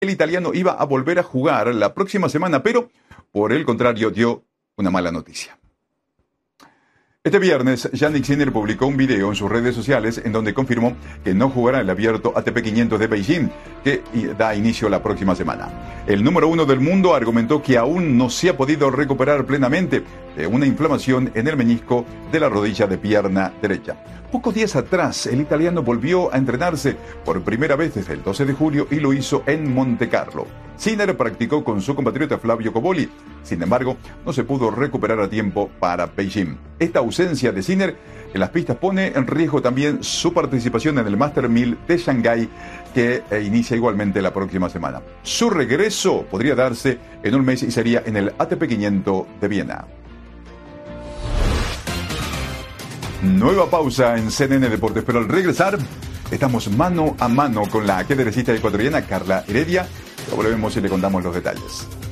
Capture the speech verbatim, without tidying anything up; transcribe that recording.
el italiano iba a volver a jugar la próxima semana, pero por el contrario dio una mala noticia. Este viernes, Jannik Sinner publicó un video en sus redes sociales en donde confirmó que no jugará el abierto A T P quinientos de Beijing, que da inicio la próxima semana. El número uno del mundo argumentó que aún no se ha podido recuperar plenamente de una inflamación en el menisco de la rodilla de pierna derecha. Pocos días atrás, el italiano volvió a entrenarse por primera vez desde el doce de julio y lo hizo en Montecarlo. Sinner practicó con su compatriota Flavio Cobolli, sin embargo, no se pudo recuperar a tiempo para Beijing. Esta ausencia de Sinner en las pistas pone en riesgo también su participación en el Master mil de Shanghái, que inicia igualmente la próxima semana. Su regreso podría darse en un mes y sería en el A T P quinientos de Viena. Nueva pausa en C N N Deportes, pero al regresar estamos mano a mano con la ajedrecista ecuatoriana Carla Heredia. Ya volvemos y le contamos los detalles.